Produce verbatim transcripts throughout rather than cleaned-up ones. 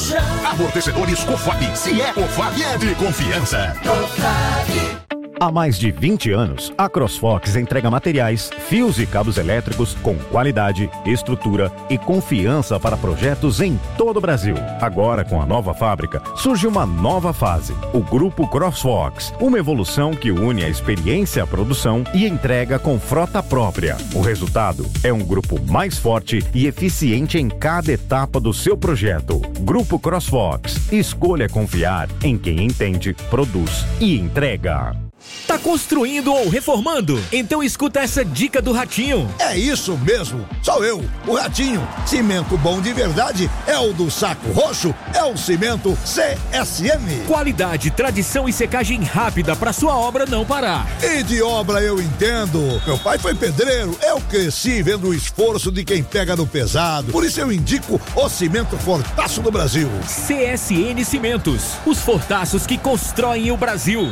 Colchão. Amortecedores Cofap. Se é Cofap, é de confiança. Cofap. Há mais de vinte anos, a CrossFox entrega materiais, fios e cabos elétricos com qualidade, estrutura e confiança para projetos em todo o Brasil. Agora, com a nova fábrica, surge uma nova fase, o Grupo CrossFox, uma evolução que une a experiência à produção e entrega com frota própria. O resultado é um grupo mais forte e eficiente em cada etapa do seu projeto. Grupo CrossFox. Escolha confiar em quem entende, produz e entrega. Tá construindo ou reformando? Então escuta essa dica do Ratinho. É isso mesmo, sou eu, o Ratinho. Cimento bom de verdade é o do Saco Roxo, é o Cimento C S M. Qualidade, tradição e secagem rápida para sua obra não parar. E de obra eu entendo. Meu pai foi pedreiro, eu cresci vendo o esforço de quem pega no pesado. Por isso eu indico o Cimento Fortaço do Brasil. C S N Cimentos, os fortaços que constroem o Brasil.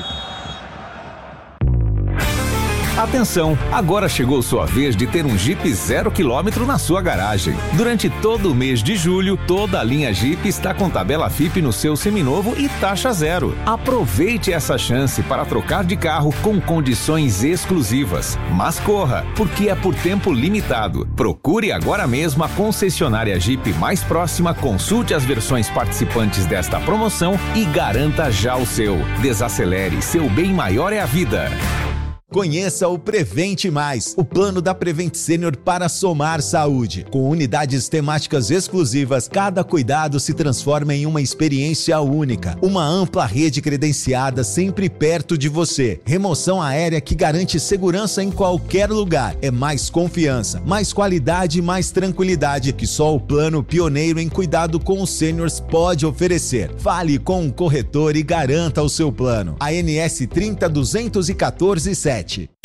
Atenção, agora chegou sua vez de ter um Jeep zero quilômetro na sua garagem. Durante todo o mês de julho, toda a linha Jeep está com tabela F I P no seu seminovo e taxa zero. Aproveite essa chance para trocar de carro com condições exclusivas. Mas corra, porque é por tempo limitado. Procure agora mesmo a concessionária Jeep mais próxima, consulte as versões participantes desta promoção e garanta já o seu. Desacelere, seu bem maior é a vida. Conheça o Prevente Mais, o plano da Prevent Senior para somar saúde. Com unidades temáticas exclusivas, cada cuidado se transforma em uma experiência única. Uma ampla rede credenciada sempre perto de você. Remoção aérea que garante segurança em qualquer lugar. É mais confiança, mais qualidade e mais tranquilidade que só o plano pioneiro em cuidado com os sêniors pode oferecer. Fale com um corretor e garanta o seu plano. A N S trinta duzentos e quatorze sete.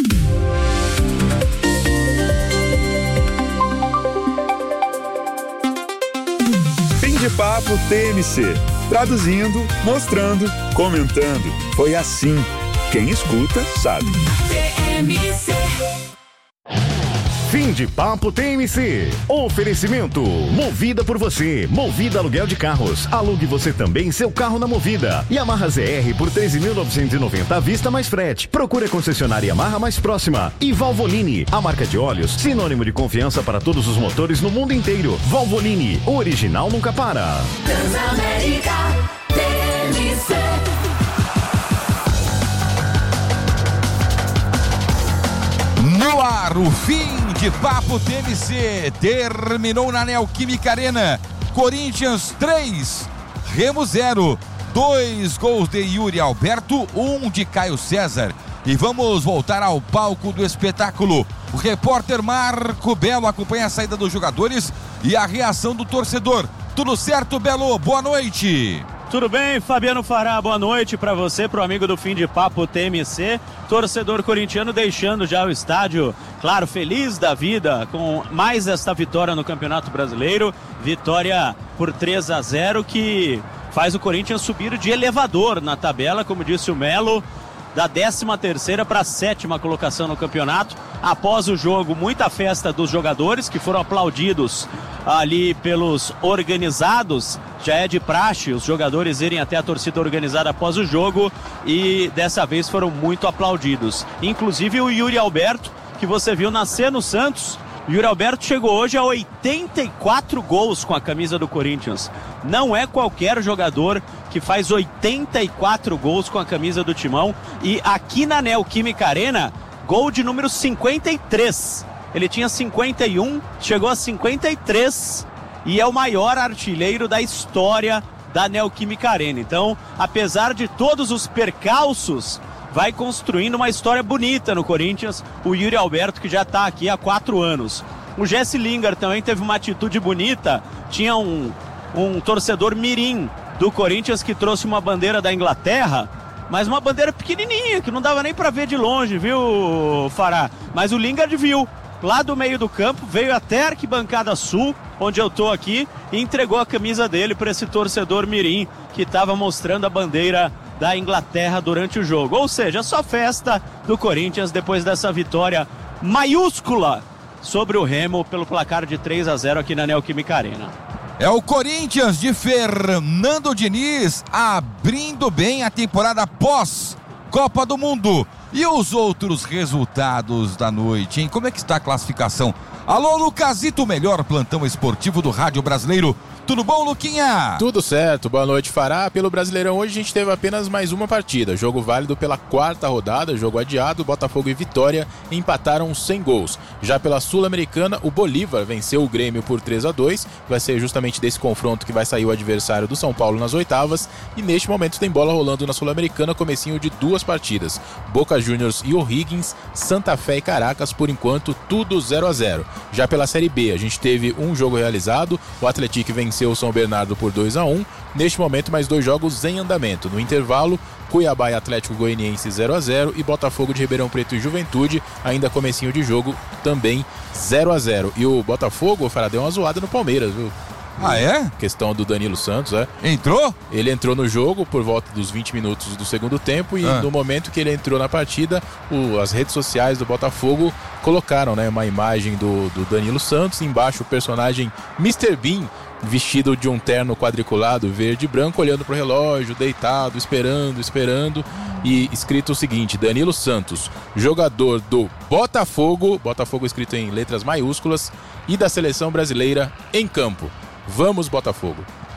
Fim de Papo T M C. Traduzindo, mostrando, comentando. Foi assim. Quem escuta, sabe. T M C. Fim de Papo T M C. Oferecimento Movida por você. Movida Aluguel de Carros. Alugue você também seu carro na Movida. Yamaha Z R por treze mil novecentos e noventa à vista mais frete. Procure a concessionária Yamaha mais próxima. E Valvoline, a marca de óleos, sinônimo de confiança para todos os motores no mundo inteiro. Valvoline, o original nunca para. Transamérica T M C. No ar, o fim de Papo T M C terminou na Neoquímica Arena. Corinthians três, Remo zero. Dois gols de Yuri Alberto, um de Caio César. E vamos voltar ao palco do espetáculo. O repórter Marco Belo acompanha a saída dos jogadores e a reação do torcedor. Tudo certo, Belo? Boa noite. Tudo bem, Fabiano Fará, boa noite para você, pro amigo do Fim de Papo T M C, torcedor corintiano deixando já o estádio, claro, feliz da vida com mais esta vitória no Campeonato Brasileiro, vitória por três a zero que faz o Corinthians subir de elevador na tabela, como disse o Melo, da décima terceira para a sétima colocação no campeonato. Após o jogo, muita festa dos jogadores que foram aplaudidos ali pelos organizados. Já é de praxe os jogadores irem até a torcida organizada após o jogo e dessa vez foram muito aplaudidos. Inclusive o Yuri Alberto, que você viu nascer no Santos. Yuri Alberto chegou hoje a oitenta e quatro gols com a camisa do Corinthians. Não é qualquer jogador que faz oitenta e quatro gols com a camisa do Timão. E aqui na Neoquímica Arena, gol de número cinquenta e três. Ele tinha cinquenta e um, chegou a cinquenta e três e é o maior artilheiro da história da Neoquímica Arena. Então, apesar de todos os percalços, vai construindo uma história bonita no Corinthians, o Yuri Alberto, que já está aqui há quatro anos. O Jesse Lingard também teve uma atitude bonita, tinha um, um torcedor mirim do Corinthians que trouxe uma bandeira da Inglaterra, mas uma bandeira pequenininha, que não dava nem para ver de longe, viu, Fará? Mas o Lingard viu, lá do meio do campo, veio até a arquibancada sul, onde eu tô aqui, e entregou a camisa dele para esse torcedor mirim que estava mostrando a bandeira da Inglaterra durante o jogo. Ou seja, só festa do Corinthians depois dessa vitória maiúscula sobre o Remo pelo placar de três a zero aqui na Neoquímica Arena. É o Corinthians de Fernando Diniz abrindo bem a temporada pós Copa do Mundo. E os outros resultados da noite, hein? Como é que está a classificação? Alô, Lucasito, o melhor plantão esportivo do rádio brasileiro. Tudo bom, Luquinha? Tudo certo, boa noite, Fará. Pelo Brasileirão hoje a gente teve apenas mais uma partida, jogo válido pela quarta rodada, jogo adiado, Botafogo e Vitória empataram sem gols. Já pela Sul-Americana, o Bolívar venceu o Grêmio por três a dois, vai ser justamente desse confronto que vai sair o adversário do São Paulo nas oitavas, e neste momento tem bola rolando na Sul-Americana, comecinho de duas partidas, Boca Juniors e O'Higgins, Santa Fé e Caracas, por enquanto tudo zero a zero. Já pela Série B, a gente teve um jogo realizado, o Atlético venceu o São Bernardo por dois a um. Neste momento, mais dois jogos em andamento. No intervalo, Cuiabá e Atlético Goianiense zero a zero e Botafogo de Ribeirão Preto e Juventude, ainda comecinho de jogo, também zero a zero. E o Botafogo, Fará, deu uma zoada no Palmeiras, viu? Ah, é? Questão do Danilo Santos, é. Entrou? Ele entrou no jogo por volta dos vinte minutos do segundo tempo e ah. no momento que ele entrou na partida, o, as redes sociais do Botafogo colocaram, né, uma imagem do, do Danilo Santos, embaixo o personagem mister Bean, vestido de um terno quadriculado verde e branco, olhando pro relógio, deitado, esperando, esperando, e escrito o seguinte: Danilo Santos, jogador do Botafogo, Botafogo escrito em letras maiúsculas, e da seleção brasileira em campo. Vamos, Botafogo.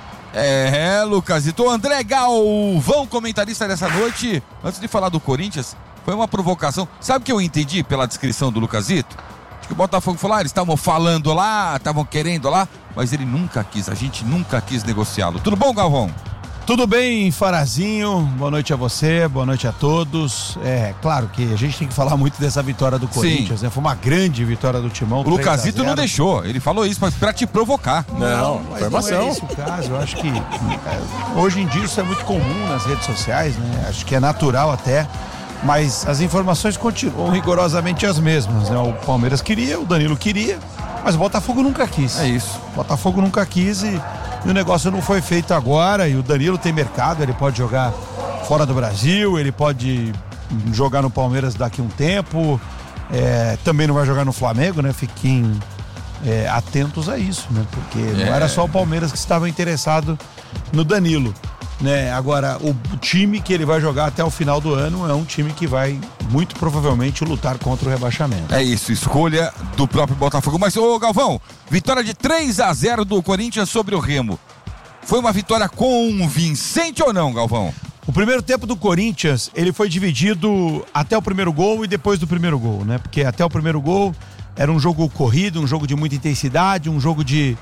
É, Lucasito. O André Galvão, comentarista dessa noite, antes de falar do Corinthians, foi uma provocação. Sabe o que eu entendi pela descrição do Lucasito? Acho que o Botafogo falou, ah, eles estavam falando lá, estavam querendo lá, mas ele nunca quis, a gente nunca quis negociá-lo. Tudo bom, Galvão? Tudo bem, Farazinho? Boa noite a você, boa noite a todos. É, claro que a gente tem que falar muito dessa vitória do Corinthians, né? Foi uma grande vitória do Timão. O Lucasito não deixou, ele falou isso pra, pra te provocar. Não, não informação. Não é esse o caso, eu acho que é, hoje em dia isso é muito comum nas redes sociais, né? Acho que é natural até, mas as informações continuam rigorosamente as mesmas, né? O Palmeiras queria, o Danilo queria, mas o Botafogo nunca quis. É isso. O Botafogo nunca quis e... E o negócio não foi feito agora, e o Danilo tem mercado, ele pode jogar fora do Brasil, ele pode jogar no Palmeiras daqui a um tempo, é, também não vai jogar no Flamengo, né? Fiquem é, atentos a isso, né? Porque é. não era só o Palmeiras que estava interessado no Danilo, né? Agora, o time que ele vai jogar até o final do ano é um time que vai, muito provavelmente, lutar contra o rebaixamento. É isso, escolha do próprio Botafogo. Mas, ô Galvão, vitória de três a zero do Corinthians sobre o Remo. Foi uma vitória convincente ou não, Galvão? O primeiro tempo do Corinthians, ele foi dividido até o primeiro gol e depois do primeiro gol, né? Porque até o primeiro gol era um jogo corrido, um jogo de muita intensidade, um jogo de,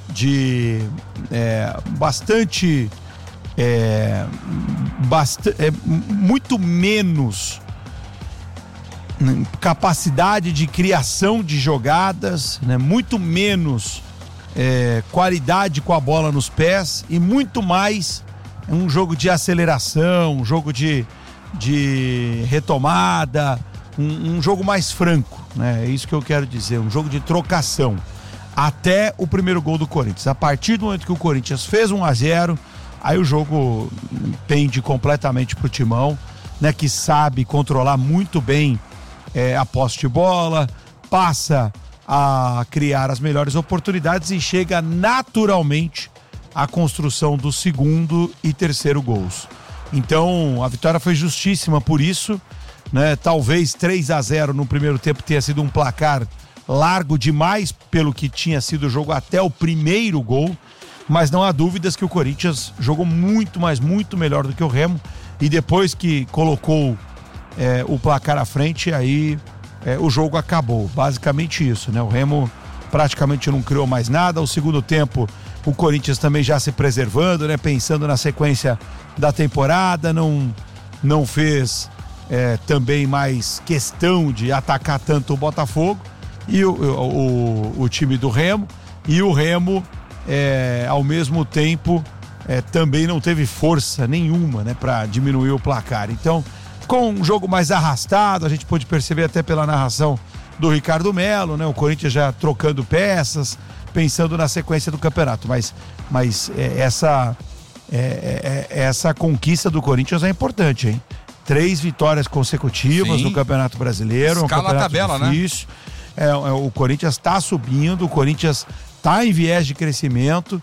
de é, bastante... É, bast- é, muito menos capacidade de criação de jogadas, né? Muito menos é, qualidade com a bola nos pés e muito mais um jogo de aceleração, um jogo de, de retomada, um, um jogo mais franco, né? É isso que eu quero dizer, um jogo de trocação até o primeiro gol do Corinthians. A partir do momento que o Corinthians fez um a zero, aí o jogo pende completamente pro Timão, né, que sabe controlar muito bem é, a posse de bola, passa a criar as melhores oportunidades e chega naturalmente à construção do segundo e terceiro gols. Então, a vitória foi justíssima por isso, né? Talvez três a zero no primeiro tempo tenha sido um placar largo demais pelo que tinha sido o jogo até o primeiro gol, mas não há dúvidas que o Corinthians jogou muito, mas muito melhor do que o Remo, e depois que colocou é, o placar à frente, aí é, o jogo acabou, basicamente isso, né? O Remo praticamente não criou mais nada. O segundo tempo, o Corinthians também já se preservando, né? Pensando na sequência da temporada, não, não fez é, também mais questão de atacar tanto o Botafogo e o, o, o time do Remo, e o Remo É, ao mesmo tempo é, também não teve força nenhuma, né, para diminuir o placar. Então ficou um jogo mais arrastado, a gente pôde perceber até pela narração do Ricardo Melo, né, o Corinthians já trocando peças, pensando na sequência do campeonato, mas, mas é, essa, é, é, essa conquista do Corinthians é importante, hein? Três vitórias consecutivas. Sim. No Campeonato Brasileiro. Escala um a tabela, difícil, né? É, é, o Corinthians está subindo, o Corinthians está em viés de crescimento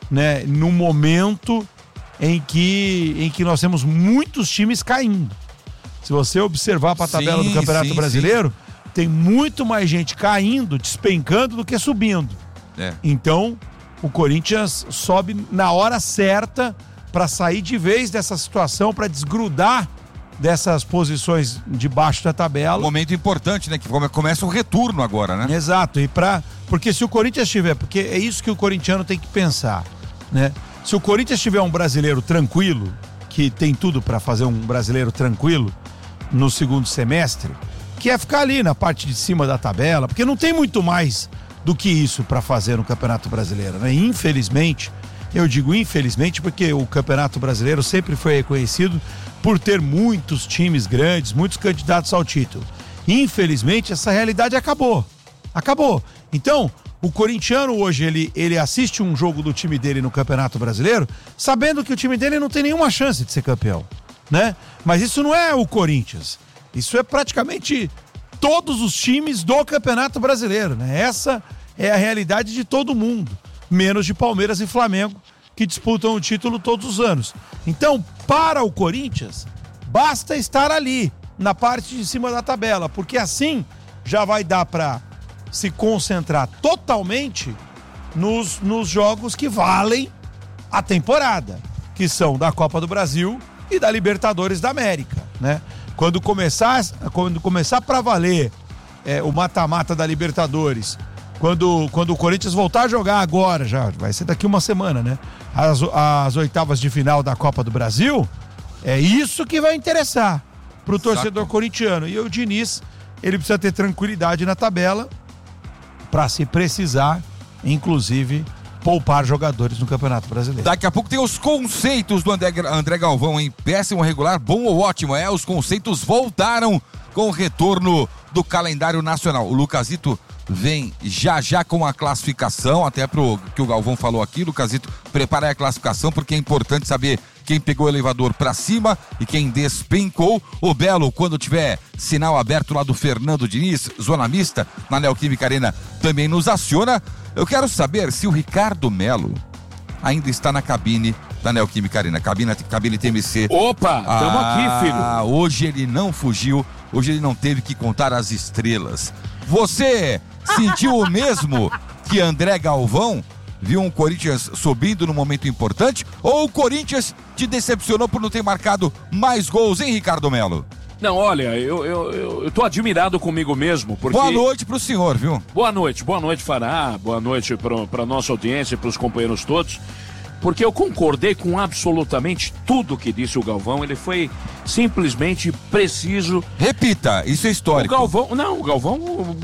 né, no momento em que, em que nós temos muitos times caindo. Se você observar para a tabela Sim, do Campeonato sim, Brasileiro, sim. tem muito mais gente caindo, despencando do que subindo. É. Então, o Corinthians sobe na hora certa para sair de vez dessa situação, para desgrudar dessas posições de baixo da tabela. Um momento importante, né? Que começa o retorno agora, né? Exato. E pra, porque se o Corinthians tiver, porque é isso que o corintiano tem que pensar, né? Se o Corinthians tiver um brasileiro tranquilo, que tem tudo para fazer um brasileiro tranquilo no segundo semestre, que é ficar ali na parte de cima da tabela, porque não tem muito mais do que isso para fazer no Campeonato Brasileiro, né? Infelizmente, eu digo infelizmente porque o Campeonato Brasileiro sempre foi reconhecido por ter muitos times grandes, muitos candidatos ao título. Infelizmente, essa realidade acabou. Acabou. Então, o corintiano hoje, ele, ele assiste um jogo do time dele no Campeonato Brasileiro, sabendo que o time dele não tem nenhuma chance de ser campeão, né? Mas isso não é o Corinthians. Isso é praticamente todos os times do Campeonato Brasileiro, né? Essa é a realidade de todo mundo, menos de Palmeiras e Flamengo, que disputam o título todos os anos. Então, para o Corinthians, basta estar ali, na parte de cima da tabela, porque assim já vai dar para se concentrar totalmente nos, nos jogos que valem a temporada, que são da Copa do Brasil e da Libertadores da América, né? Quando começar, quando começar para valer é, o mata-mata da Libertadores, quando, quando o Corinthians voltar a jogar agora, já vai ser daqui uma semana, né? As, as oitavas de final da Copa do Brasil, é isso que vai interessar pro torcedor Exato. corintiano. E o Diniz, ele precisa ter tranquilidade na tabela para, se precisar, inclusive, poupar jogadores no Campeonato Brasileiro. Daqui a pouco tem os conceitos do André, André Galvão, hein? Péssimo, regular, bom ou ótimo? É, os conceitos voltaram com o retorno do calendário nacional. O Lucasito vem já já com a classificação, até pro que o Galvão falou aqui. Lucasito, prepara aí a classificação, porque é importante saber quem pegou o elevador pra cima e quem despencou. O Belo, quando tiver sinal aberto lá do Fernando Diniz, zona mista, na Neoquímica Arena, também nos aciona. Eu quero saber se o Ricardo Melo ainda está na cabine da Neoquímica Arena, cabine, cabine T M C. Opa, estamos ah, aqui, filho. Hoje ele não fugiu, hoje ele não teve que contar as estrelas. Você sentiu o mesmo que André Galvão? Viu um Corinthians subindo no momento importante? Ou o Corinthians te decepcionou por não ter marcado mais gols, hein, Ricardo Melo? Não, olha, eu, eu, eu, eu tô admirado comigo mesmo, porque... Boa noite pro senhor, viu? Boa noite, boa noite, Fará, boa noite pra, pra nossa audiência e pros companheiros todos, porque eu concordei com absolutamente tudo que disse o Galvão, ele foi simplesmente preciso. Repita, isso é histórico. O Galvão, não, o Galvão,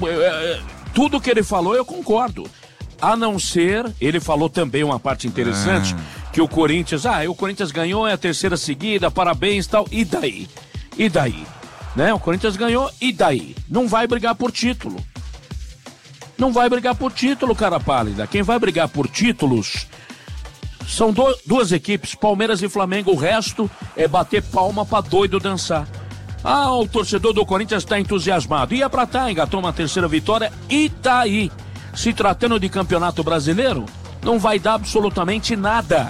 é, tudo que ele falou eu concordo. A não ser, ele falou também uma parte interessante, ah. que o Corinthians, ah, o Corinthians ganhou, é a terceira seguida, parabéns e tal, e daí? E daí? Né? O Corinthians ganhou, e daí? Não vai brigar por título. Não vai brigar por título, cara pálida. Quem vai brigar por títulos são do, duas equipes, Palmeiras e Flamengo. O resto é bater palma pra doido dançar. Ah, o torcedor do Corinthians tá entusiasmado. Ia pra tá, engatou uma terceira vitória, e daí? Se tratando de campeonato brasileiro, não vai dar absolutamente nada.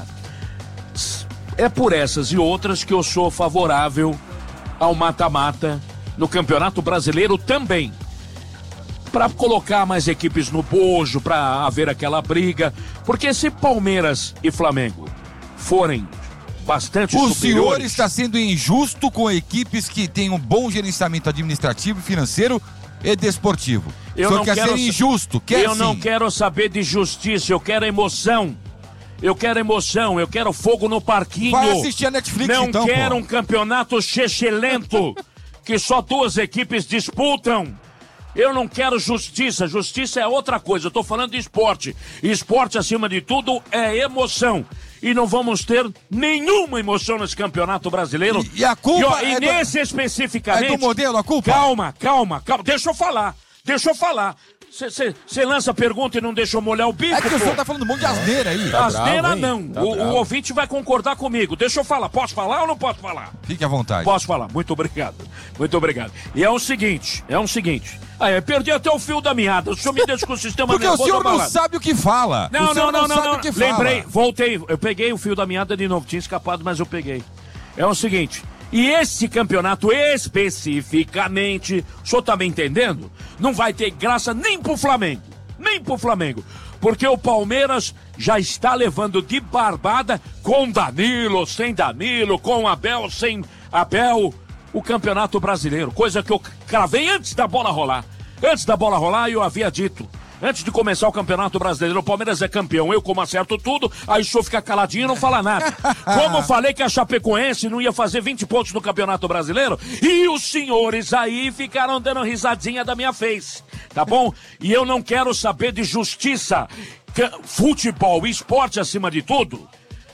É por essas e outras que eu sou favorável ao mata-mata no Campeonato Brasileiro também. Para colocar mais equipes no bojo, para haver aquela briga. Porque se Palmeiras e Flamengo forem bastante o superiores... O senhor está sendo injusto com equipes que têm um bom gerenciamento administrativo, financeiro e desportivo. Eu o senhor não quer quero ser injusto, quer Eu sim. não quero saber de justiça, eu quero emoção. Eu quero emoção, eu quero fogo no parquinho. Vai assistir a Netflix, não então, quero pô. um campeonato chechelento que só duas equipes disputam. Eu não quero justiça, justiça é outra coisa, eu tô falando de esporte. Esporte, acima de tudo, é emoção. E não vamos ter nenhuma emoção nesse campeonato brasileiro. E, e a culpa e, ó, é e do, nesse especificamente... É do modelo, a culpa? Calma, calma, calma, deixa eu falar, deixa eu falar. Você lança pergunta e não deixa eu molhar o bico, É que pô. o senhor tá falando um monte de asneira aí. Tá asneira bravo, hein? não. Tá o, o bravo. ouvinte vai concordar comigo. Deixa eu falar. Posso falar ou não posso falar? Fique à vontade. Posso falar. Muito obrigado. Muito obrigado. E é o seguinte, é o seguinte. Ah, eu perdi até o fio da meada. O senhor me deixa com o sistema Porque o nervoso senhor não abalado. sabe o que fala. Não, O senhor não, não, não, sabe não. o que fala. Lembrei, voltei. Eu peguei o fio da meada de novo. Tinha escapado, mas eu peguei. É o seguinte. E esse campeonato especificamente, o senhor tá me entendendo? Não vai ter graça nem pro Flamengo. Nem pro Flamengo. Porque o Palmeiras já está levando de barbada com Danilo, sem Danilo, com Abel, sem Abel, o Campeonato Brasileiro. Coisa que eu cravei antes da bola rolar. Antes da bola rolar, eu havia dito. Antes de começar o Campeonato Brasileiro, o Palmeiras é campeão. Eu, como acerto tudo, aí o senhor fica caladinho e não fala nada. Como eu falei que a Chapecoense não ia fazer vinte pontos no Campeonato Brasileiro, e os senhores aí ficaram dando risadinha da minha face, tá bom? E eu não quero saber de justiça. Futebol, esporte acima de tudo,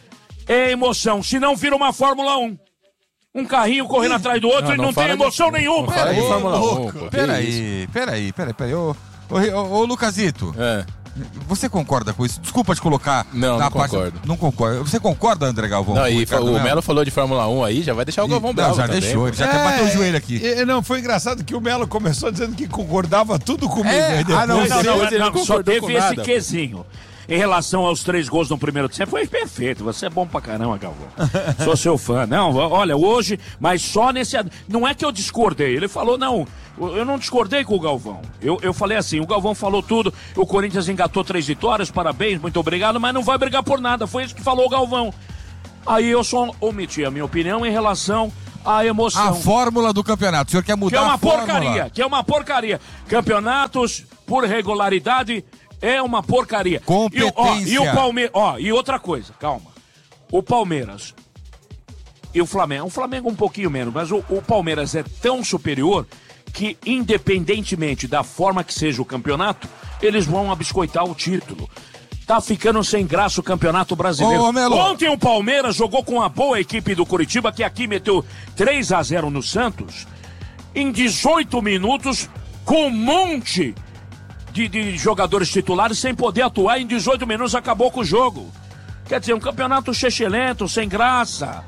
é emoção. Senão vira uma Fórmula um. Um carrinho correndo atrás do outro Não, e não não tem fala de- emoção não nenhuma. fala de Ô, Fórmula um, louco. pô. Peraí, peraí, peraí, peraí. Ô, ô, ô, ô Lucasito, você concorda com isso? Desculpa te colocar Não, na não parte... concordo. Não concorda. Você concorda, André Galvão? Não, com e Ricardo o Melo? Melo falou de Fórmula um aí, já vai deixar o Galvão Não, bravo já também, deixou, pô. ele já até bateu o joelho aqui. É, não, foi engraçado que o Melo começou dizendo que concordava tudo comigo. É, aí depois- ah, não, não, não, Ele não, concordou só com teve esse nada. quesinho. Em relação aos três gols no primeiro tempo, foi perfeito. Você é bom pra caramba, Galvão. Sou seu fã. Não, olha, hoje, mas só nesse... Não é que eu discordei. Ele falou, não, eu não discordei com o Galvão. Eu, eu falei assim, o Galvão falou tudo, o Corinthians engatou três vitórias, parabéns, muito obrigado, mas não vai brigar por nada. Foi isso que falou o Galvão. Aí eu só omiti a minha opinião em relação à emoção. A fórmula do campeonato. O senhor quer mudar Que é uma a fórmula? porcaria, que é uma porcaria. Campeonatos por regularidade é uma porcaria. Competência. E, o- ó, e o Palmeiras, ó, e outra coisa, calma. O Palmeiras e o Flamengo, o Flamengo um pouquinho menos, mas o, o Palmeiras é tão superior que, independentemente da forma que seja o campeonato, eles vão abiscoitar o título. Tá ficando sem graça o Campeonato Brasileiro. Ô, ô, Melo. Ontem o Palmeiras jogou com a boa equipe do Curitiba, que aqui meteu três a zero no Santos, em dezoito minutos, com um monte de, de jogadores titulares sem poder atuar. Em dezoito minutos acabou com o jogo. Quer dizer, um campeonato chechelento, sem graça.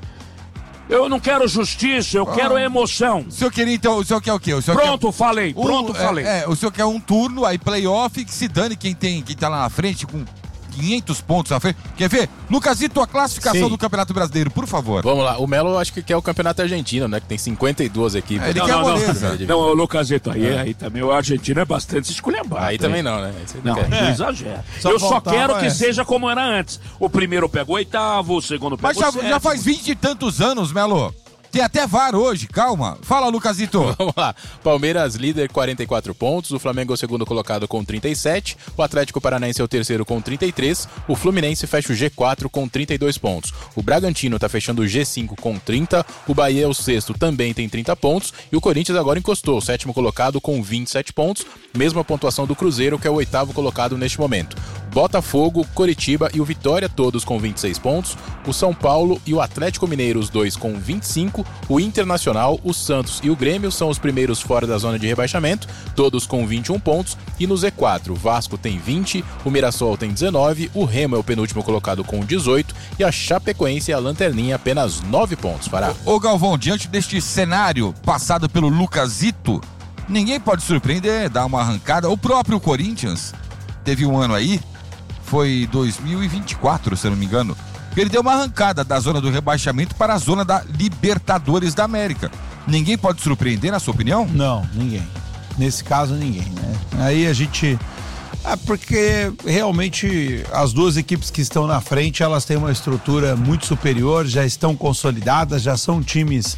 Eu não quero justiça, eu Ah. quero emoção. O senhor queria, então, o senhor quer o quê? O senhor Pronto, quer... falei, Um- pronto, é, falei. É, o senhor quer um turno, aí playoff, que se dane quem, tem, quem tá lá na frente com quinhentos pontos na frente. Quer ver? Lucasito, a classificação Sim. do Campeonato Brasileiro, por favor. Vamos lá, o Melo acho que quer o campeonato argentino, né? Que tem cinquenta e duas equipes. Ele não, quer não, moleza. não, não, ô, Lucasito, aí, É. aí também o argentino é bastante esculhambado. Aí hein? também não, né? Aí você Não, quer. não exagera. Só Eu só faltava quero que essa. seja como era antes. O primeiro pega o oitavo, o segundo pega Mas o já, sétimo. já faz vinte e tantos anos, Melo. Tem até V A R hoje, calma. Fala, Lucasito. Vamos lá. Palmeiras líder, quarenta e quatro pontos. O Flamengo é o segundo colocado com trinta e sete. O Atlético Paranaense é o terceiro com trinta e três. O Fluminense fecha o G quatro com trinta e dois pontos. O Bragantino tá fechando o G cinco com trinta. O Bahia é o sexto, também tem trinta pontos. E o Corinthians agora encostou, o sétimo colocado com vinte e sete pontos. Mesma pontuação do Cruzeiro, que é o oitavo colocado neste momento. Botafogo, Coritiba e o Vitória, todos com vinte e seis pontos. O São Paulo e o Atlético Mineiro, os dois com vinte e cinco. O Internacional, o Santos e o Grêmio são os primeiros fora da zona de rebaixamento, todos com vinte e um pontos. E no Z quatro, o Vasco tem vinte, o Mirassol tem dezenove, o Remo é o penúltimo colocado com dezoito e a Chapecoense é a lanterninha, apenas nove pontos. Fará. Ô Galvão, diante deste cenário passado pelo Lucasito, ninguém pode surpreender, dar uma arrancada. O próprio Corinthians teve um ano aí, foi dois mil e vinte e quatro, se eu não me engano, que ele deu uma arrancada da zona do rebaixamento para a zona da Libertadores da América. Ninguém pode surpreender, na sua opinião? Não, ninguém. Nesse caso, ninguém, né? Aí a gente... Ah, porque realmente as duas equipes que estão na frente, elas têm uma estrutura muito superior, já estão consolidadas, já são times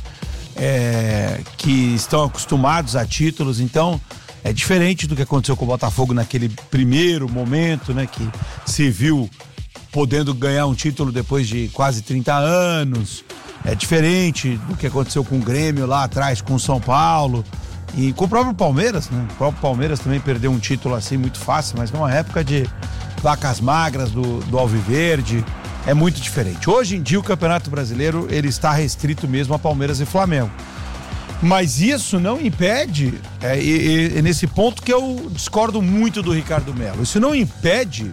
é, que estão acostumados a títulos, então é diferente do que aconteceu com o Botafogo naquele primeiro momento, né? Que se viu podendo ganhar um título depois de quase trinta anos. É diferente do que aconteceu com o Grêmio lá atrás, com o São Paulo. E com o próprio Palmeiras, né? O próprio Palmeiras também perdeu um título assim muito fácil, mas numa época de placas magras do, do Alviverde, é muito diferente. Hoje em dia o Campeonato Brasileiro, ele está restrito mesmo a Palmeiras e Flamengo. Mas isso não impede, é, é, é nesse ponto que eu discordo muito do Ricardo Melo, isso não impede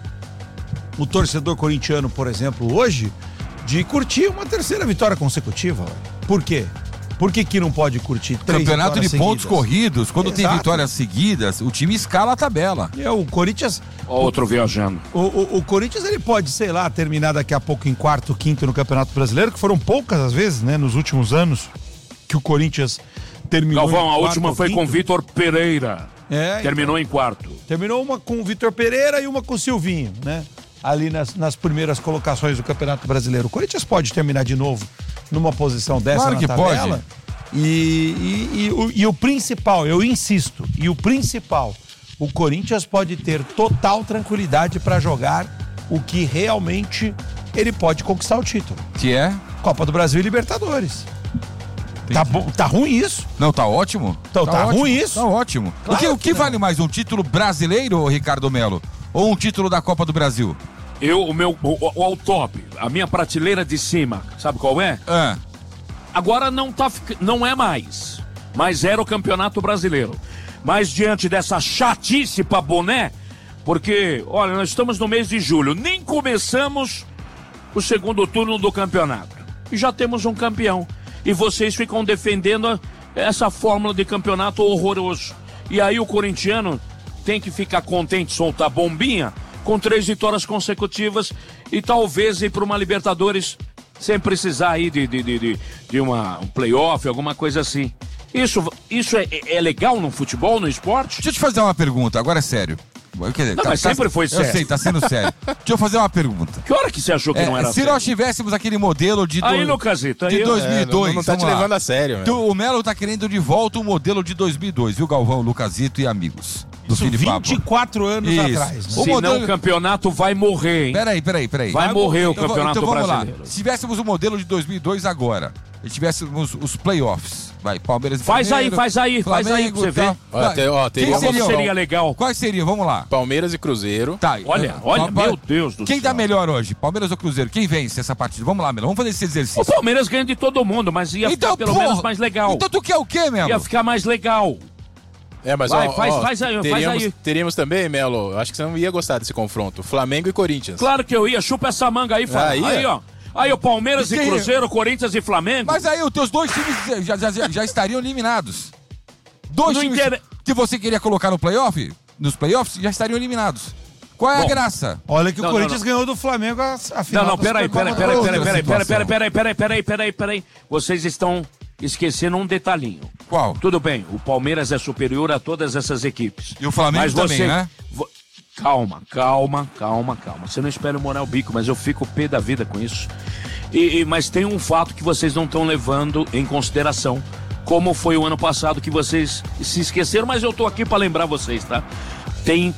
o torcedor corintiano, por exemplo, hoje, de curtir uma terceira vitória consecutiva. Por quê? Por que que não pode curtir três Campeonato de vitórias pontos seguidas? corridos, quando Exato. tem vitórias seguidas, o time escala a tabela. É, o Corinthians... Outro viajando. O, o, o Corinthians, ele pode, sei lá, terminar daqui a pouco em quarto, quinto no Campeonato Brasileiro, que foram poucas as vezes, né, nos últimos anos, que o Corinthians terminou Galvão, em a quarto última ou foi quinto. com Vitor Pereira. É, Terminou em quarto. Terminou uma com o Vitor Pereira e uma com o Silvinho, né? Ali nas, nas primeiras colocações do Campeonato Brasileiro. O Corinthians pode terminar de novo numa posição dessa Claro na que tabela. pode. E, e, e, o, e o principal, eu insisto, e o principal, o Corinthians pode ter total tranquilidade para jogar o que realmente ele pode conquistar o título. Que é? Copa do Brasil e Libertadores. Tá, bom, tá ruim isso? Não, tá ótimo. Então, tá ótimo, ruim isso? Tá ótimo. Claro o que, o que que não. vale mais, um título brasileiro, Ricardo Melo? Ou um título da Copa do Brasil? Eu, o meu, o, o, o top, a minha prateleira de cima, sabe qual é? Ah. Agora não, tá, fic- não é mais, mas era o Campeonato Brasileiro. Mas diante dessa chatice pra boné, porque, olha, nós estamos no mês de julho, nem começamos o segundo turno do campeonato. E já temos um campeão. E vocês ficam defendendo a- essa fórmula de campeonato horroroso. E aí o corintiano tem que ficar contente, soltar bombinha, com três vitórias consecutivas e talvez ir para uma Libertadores sem precisar aí de, de, de, de, de uma, um playoff, alguma coisa assim. Isso, isso é, é legal no futebol, no esporte? Deixa eu te fazer uma pergunta, agora é sério. Quer dizer, Não, mas sempre foi sério. Eu sei, tá sendo sério. Deixa eu fazer uma pergunta. Que hora que você achou que É, não era se sério? nós tivéssemos aquele modelo de, do, Aí, Lucasito, aí de eu- dois mil e dois, É, não- não tá te vamos lá. levando a sério, né? Tu- o Melo tá querendo de volta o modelo de dois mil e dois, viu, Galvão, Lucasito e amigos do Isso Fim de Papo. vinte e quatro anos Isso. atrás. Né? O Senão modelo- o campeonato vai morrer, hein? Peraí, peraí, peraí. Vai morrer o Então, campeonato então vamos brasileiro. lá. Se tivéssemos o modelo de dois mil e dois agora, e tivéssemos os playoffs, vai, Palmeiras e Faz aí, Flamengo, faz aí, faz aí pra você ver. tal. Ó, te- ó, Quem teria- seriam? Seria legal. Quais seriam? Vamos lá. Palmeiras e Cruzeiro. Tá, Olha, é, olha, Pal- meu Deus do Quem céu. tá melhor hoje? Palmeiras ou Cruzeiro? Quem vence essa partida? Vamos lá, Melo. Vamos fazer esse O exercício. Palmeiras ganha de todo mundo, mas ia Então, ficar pelo porra, menos mais legal. Então tu quer o quê, Melo? Ia ficar mais legal. É, mas Vai, ó, faz- ó, faz aí, faz teríamos, aí. teríamos também, Melo, acho que você não ia gostar desse confronto, Flamengo e Corinthians. Claro que eu ia, chupa essa manga aí, Fábio. Aí, Aí, ó. Aí, o Palmeiras E e quem- Cruzeiro, Corinthians e Flamengo. Mas aí os teus dois times já, já, já, já estariam eliminados. Dois Não times inter- que você queria colocar no playoff, nos playoffs, já estariam eliminados. Qual é Bom. a graça? Olha que Não, o não, Corinthians não. ganhou do Flamengo a, a final. Não, não, da peraí, Supercopa peraí, do peraí, Brasil. peraí, peraí, peraí, situação. peraí, peraí, peraí, peraí, peraí. Vocês estão esquecendo um detalhinho. Qual? Tudo bem, o Palmeiras é superior a todas essas equipes. E o Flamengo Mas também, você- né? vo- Calma, calma, calma, calma. Você não espera morar o bico, mas eu fico pé da vida com isso. E, e- mas tem um fato que vocês não estão levando em consideração, como foi o ano passado que vocês se esqueceram, mas eu tô aqui para lembrar vocês, tá? Tem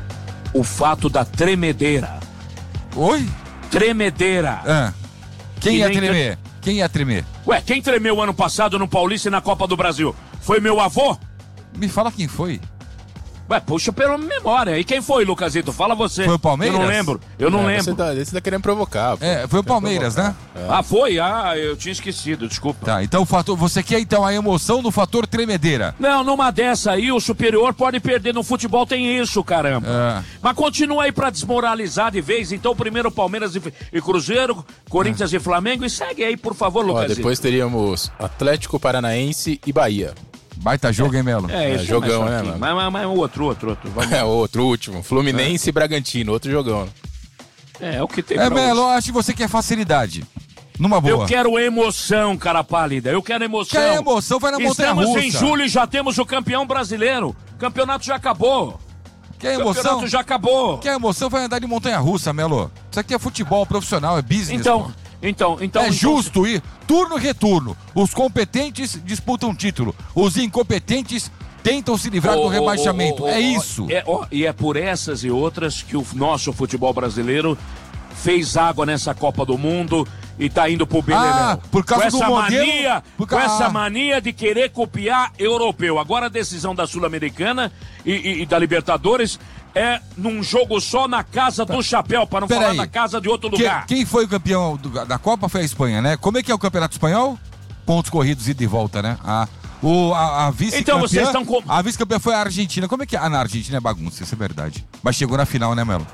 o fato da tremedeira. Oi? Tremedeira. Ah. Quem Que ia nem tremer? Quem ia tremer? Ué, quem tremeu ano passado no Paulista e na Copa do Brasil? Foi meu avô? Me fala quem foi. Ué, puxa pela memória. E quem foi, Lucasito? Fala você. Foi o Palmeiras? Eu não lembro. Eu não É, lembro. Você tá, você tá querendo provocar. pô. É, foi o Quer Palmeiras, né? provocar. Ah, foi? Ah, eu tinha esquecido, desculpa. Tá, então o fator, você quer então a emoção do fator tremedeira. Não, numa dessa aí, o superior pode perder. No futebol tem isso, caramba. É. Mas continua aí pra desmoralizar de vez. Então, primeiro Palmeiras e, e Cruzeiro, Corinthians e Flamengo. E segue aí, por favor, Ó, Lucasito. depois teríamos Atlético Paranaense e Bahia. Baita jogo, hein, Melo? É, isso É, jogão, mais né, fraquinho. mano? Mas, mas, mas outro, outro, outro. Vamos. É, outro último. Fluminense e Bragantino, outro jogão. É, é o que tem É, pra Melo, hoje. eu acho que você quer facilidade. Numa boa. Eu quero emoção, cara pálida. Eu quero emoção. Quer emoção, vai na Estamos montanha-russa. em julho e já temos o campeão brasileiro. O campeonato já acabou. Quer O emoção? campeonato já acabou. Quer emoção, vai andar de montanha-russa, Melo. Isso aqui é futebol profissional, é business. Então, pô. então, então... É então- justo ir turno e retorno. Os competentes disputam título. Os incompetentes tentam se livrar Ô, do ô, rebaixamento. ô, ô, é ô, isso. é, ó, e é por essas e outras que o nosso futebol brasileiro fez água nessa Copa do Mundo e tá indo pro Beleléu. Ah, por causa com essa do modelo- mania, por com ca- essa ah. mania de querer copiar europeu. Agora a decisão da Sul-Americana e, e- e da Libertadores é num jogo só na casa do chapéu, para não Pera falar aí. na casa de outro Que- lugar. quem foi o campeão do- da Copa foi a Espanha, né? Como é que é o Campeonato Espanhol? Pontos corridos ida e volta, né? Ah, O, a, a vice-campeã, Então vocês estão com... a vice-campeã foi a Argentina. Como é que... Ah, na Argentina é bagunça, isso é verdade. Mas chegou na final, né, Melo?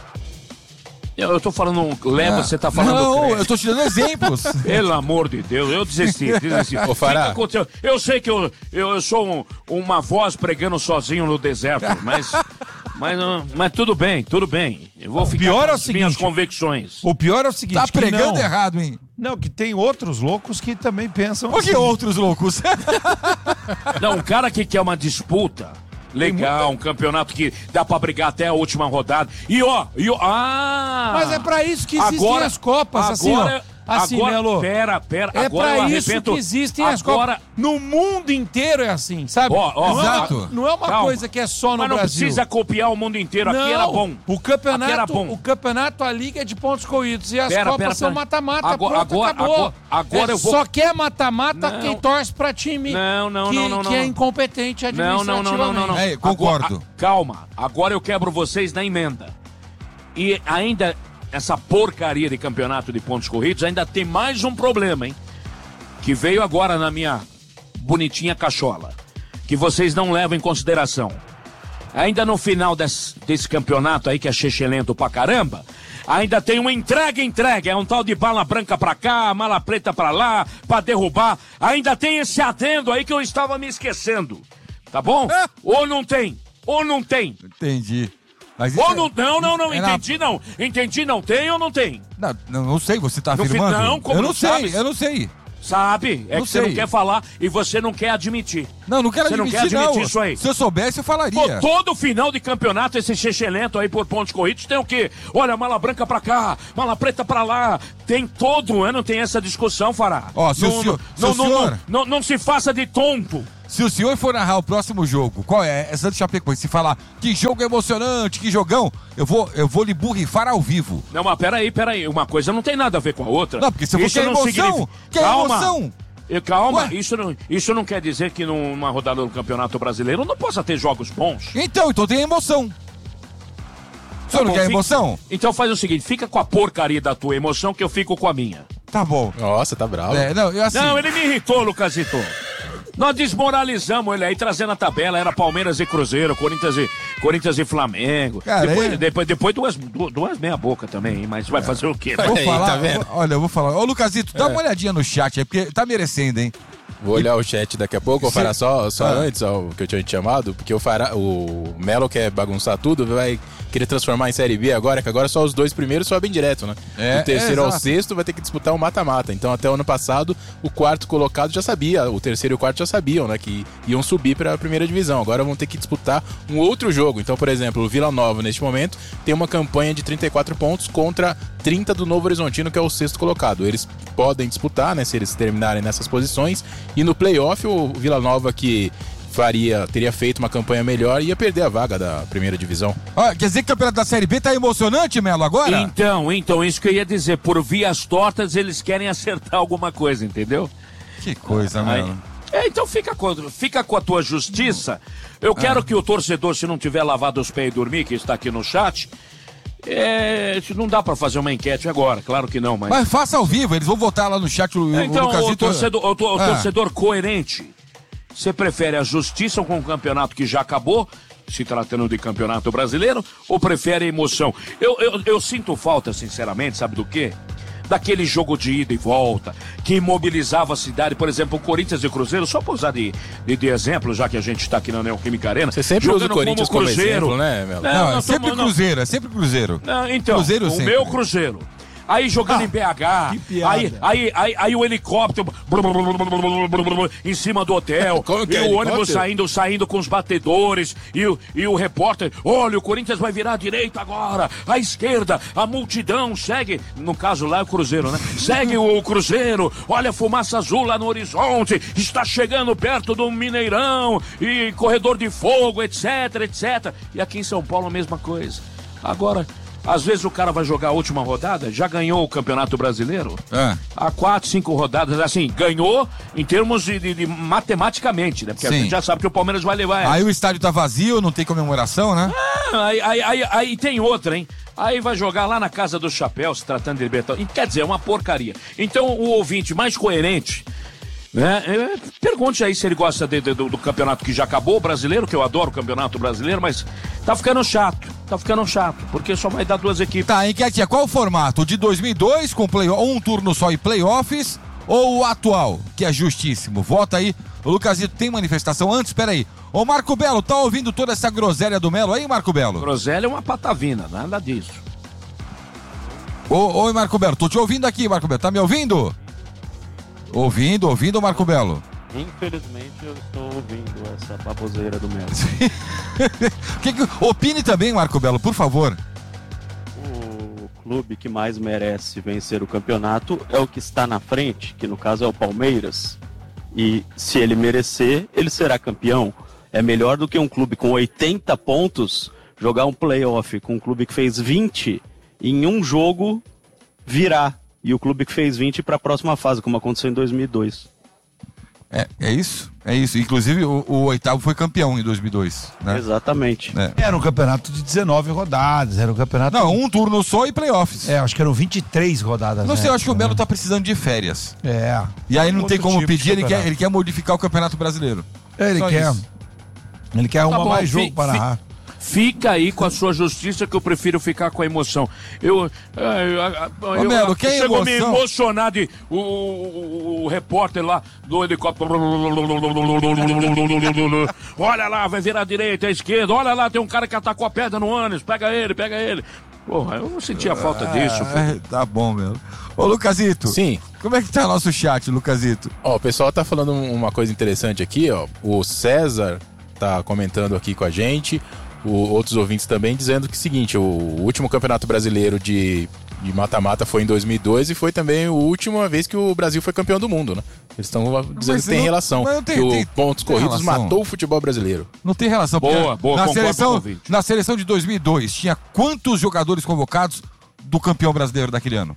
Eu, eu tô falando leva, Ah, você tá falando não, crédito. eu tô te dando exemplos. Pelo amor de Deus, eu desisti, desisti. Ô, Fará. Fica com teu- Eu sei que eu, eu, eu sou um- uma voz pregando sozinho no deserto, mas, mas, não- mas tudo bem, tudo bem. Eu vou ficar pior com é o as minhas seguinte, convicções. O pior é o seguinte... Tá que pregando não- errado, hein? Não, que tem outros loucos que também pensam Por que assim. outros loucos? Não, um cara que quer uma disputa legal, um campeonato que dá pra brigar até a última rodada. E ó, e ó, ah! Mas é pra isso que existem Agora- as Copas, assim, ó. agora- Assim, agora, Melo. Pera, pera, É agora eu pra isso arrebento- que existem as agora- Copas. No mundo inteiro é assim, sabe? Ó, ó, não, é exato. uma, não é uma Calma. coisa que é só no Mas não Brasil. precisa copiar o mundo inteiro, aqui Não, era bom. O campeonato, Aqui era bom. o campeonato, a liga é de pontos corridos e as Pera, Copas pera, são pera. mata-mata. Agora- pronto, agora- acabou. agora- agora É, eu vou- Só quer mata-mata Não. quem torce pra time Não, não, que, não, não, que não. é incompetente Não, administrativamente. não, não, não, não, não. É, concordo. Agora, a- calma, agora eu quebro vocês na emenda. E ainda, essa porcaria de campeonato de pontos corridos, ainda tem mais um problema, hein? Que veio agora na minha bonitinha cachola. Que vocês não levam em consideração. Ainda no final desse, desse campeonato aí, que é chechelento pra caramba, ainda tem uma entrega-entrega. É um tal de bala branca pra cá, mala preta pra lá, pra derrubar. Ainda tem esse adendo aí que eu estava me esquecendo. Tá bom? Ou não tem? Ou não tem? Entendi. Mas isso Ou é- não, não, não, não, é na- entendi não. Entendi não. Tem ou não tem? Não, não, não sei, você tá No afirmando? final, como eu não não sei, sabe? eu não sei. Sabe? É Não que você não sei. quer falar e você não quer admitir. Não, não quero Você não admitir, quer admitir não. isso aí. Se eu soubesse, eu falaria. Pô, todo final de campeonato, esse chechelento aí por pontos corridos tem o quê? Olha, mala branca pra cá, mala preta pra lá. Tem todo ano, tem essa discussão, Fará. Ó, se o não, senhor- não, se o não, senhor- não, não, não se faça de tonto. Se o senhor for narrar o próximo jogo, qual é? É Santos Chapecoense. Se falar que jogo emocionante, que jogão, eu vou, eu vou lhe burrifar ao vivo. Não, mas peraí, peraí. Uma coisa não tem nada a ver com a outra. Não, porque se eu for Isso quer não emoção, significa- quer Calma. emoção. E calma, Ué? isso não, isso não quer dizer que numa rodada do Campeonato Brasileiro não possa ter jogos bons. Então, então tem emoção. O senhor Tá não bom, quer fica- emoção? Então faz o seguinte, fica com a porcaria da tua emoção que eu fico com a minha. Tá bom. Nossa, tá bravo. É, não, eu assim... Não, ele me irritou, Lucasito. Nós desmoralizamos ele aí, trazendo a tabela. Era Palmeiras e Cruzeiro, Corinthians e, Corinthians e Flamengo. Cara, depois, é- depois, depois duas, du- duas meia boca também, hein? Mas vai fazer o quê? né? Vou Aí, falar, tá vendo? vou- olha, eu vou falar. Ô, Lucasito, dá uma olhadinha no chat aí, porque tá merecendo, hein? Vou olhar o chat daqui a pouco, o Cê- Fará só, só Ah. antes, ó, o que eu tinha te chamado, porque o, Fará, o Melo quer bagunçar tudo, vai querer transformar em Série B agora, que agora só os dois primeiros sobem direto, né? É, o terceiro é, ao exato. sexto vai ter que disputar um mata-mata. Então até o ano passado, o quarto colocado já sabia, o terceiro e o quarto já sabiam, né, que iam subir para a primeira divisão. Agora vão ter que disputar um outro jogo. Então, por exemplo, o Vila Nova, neste momento, tem uma campanha de trinta e quatro pontos contra trinta do Novo Horizontino, que é o sexto colocado. Eles podem disputar, né, se eles terminarem nessas posições. E no playoff, o Vila Nova, que faria, teria feito uma campanha melhor, ia perder a vaga da primeira divisão. Ó, quer dizer que o campeonato da Série B tá emocionante, Melo, agora? Então, então, isso que eu ia dizer. Por vias tortas, eles querem acertar alguma coisa, entendeu? Que coisa, Aí- Melo. É, então fica com, fica com a tua justiça. Eu quero que o torcedor, se não tiver lavado os pés e dormir, que está aqui no chat, é, não dá pra fazer uma enquete agora, claro que não, mas... Mas faça ao vivo, eles vão votar lá no chat. O, Então, o Lucasito... o torcedor, o, to- o Ah. torcedor coerente, você prefere a justiça com o campeonato que já acabou, se tratando de campeonato brasileiro, ou prefere a emoção? Eu, eu, eu sinto falta, sinceramente, sabe do quê? Daquele jogo de ida e volta, que imobilizava a cidade. Por exemplo, o Corinthians e o Cruzeiro, só para usar de, de, de exemplo, já que a gente está aqui na Neoquímica Arena. Você sempre usa o jogando Corinthians como exemplo, né, Melo? Não, é nós sempre tamo- não- Cruzeiro, é sempre Cruzeiro. não, então, Cruzeiro o sempre. meu Cruzeiro. Aí jogando em B H, que piada. aí, aí, aí, aí o helicóptero blum, blum, blum, blum, blum, blum, blum, em cima do hotel, Como que e é, o ônibus helicóptero? saindo, saindo com os batedores, e o, e o repórter, olha, o Corinthians vai virar à direita agora, à esquerda, a multidão segue, no caso lá é o Cruzeiro, né? Segue o Cruzeiro, olha a fumaça azul lá no horizonte, está chegando perto do Mineirão, e corredor de fogo, etc, etcétera. E aqui em São Paulo a mesma coisa. Agora... Às vezes o cara vai jogar a última rodada, já ganhou o Campeonato Brasileiro. Ah. Há quatro, cinco rodadas, assim, ganhou em termos de, de- de matematicamente, né? Porque Sim. a gente já sabe que o Palmeiras vai levar essa. Aí o estádio tá vazio, não tem comemoração, né? Ah, Aí, aí, aí, aí tem outra, hein? Aí vai jogar lá na Casa do Chapéu, se tratando de Libertadores. Quer dizer, é uma porcaria. Então o ouvinte mais coerente É, é, pergunte aí se ele gosta de, de, do, do campeonato que já acabou, o brasileiro, que eu adoro o campeonato brasileiro, mas tá ficando chato, tá ficando chato, porque só vai dar duas equipes. Tá, enquete, qual o formato? O de dois mil e dois, com play, um turno só e playoffs, ou o atual, que é justíssimo? Vota aí. O Lucasito tem manifestação antes? Espera aí. Ô Marco Belo, tá ouvindo toda essa groselha do Melo aí, Marco Belo? Groselha é uma patavina, nada disso. Ô, oi, Marco Belo, tô te ouvindo aqui, Marco Belo, tá me ouvindo? Ouvindo, ouvindo, Marco Belo? Infelizmente eu estou ouvindo essa baboseira do Melo. que que, opine também, Marco Belo, por favor. O clube que mais merece vencer o campeonato é o que está na frente, que no caso é o Palmeiras. E se ele merecer, ele será campeão. É melhor do que um clube com oitenta pontos jogar um playoff com um clube que fez vinte em um jogo virar. E o clube que fez vinte para a próxima fase, como aconteceu em dois mil e dois. É, é isso, é isso. Inclusive o, o oitavo foi campeão em dois mil e dois, né? Exatamente. É. Era um campeonato de dezenove rodadas, era um campeonato... Não, um turno só e playoffs. É, acho que eram vinte e três rodadas. Não sei, né? eu acho que o Melo tá precisando de férias. É. E aí não Outro tem como tipo pedir, ele quer, campeonato. ele quer modificar o Campeonato Brasileiro. É, ele Só quer. isso. Ele quer arrumar Tá bom, mais jogo fi- para fi- narrar. Fica aí com a sua justiça, que eu prefiro ficar com a emoção. Eu, eu, eu, eu Melo, que chego a me emoção? emocionar de o, o, o repórter lá do helicóptero. Olha lá, vai virar à direita, à esquerda. Olha lá, tem um cara que atacou a pedra no ânus. Pega ele, pega ele. Porra, eu não sentia falta disso. É, tá bom, Melo. Ô, Lucasito. Sim. Como é que tá nosso chat, Lucasito? Ó, o pessoal tá falando uma coisa interessante aqui, ó. O César tá comentando aqui com a gente. O, outros ouvintes também dizendo que é o seguinte, o, o último campeonato brasileiro de de mata-mata foi em dois mil e dois e foi também a última vez que o Brasil foi campeão do mundo, né? Eles estão dizendo Mas que tem não- relação, mas não tem- que o tem- pontos tem corridos relação. matou o futebol brasileiro. Não tem relação. Boa, porque boa, na concordo com o seleção, ouvinte. na seleção de dois mil e dois, tinha quantos jogadores convocados do campeão brasileiro daquele ano?